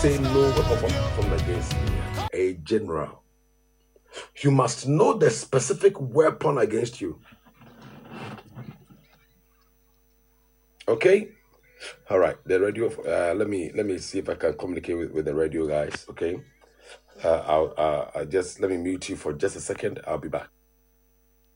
say no weapon formed against me. A general. You must know the specific weapon against you. Okay? All right. The radio. Let me see if I can communicate with the radio guys. Okay. I'll just let me mute you for just a second. I'll be back.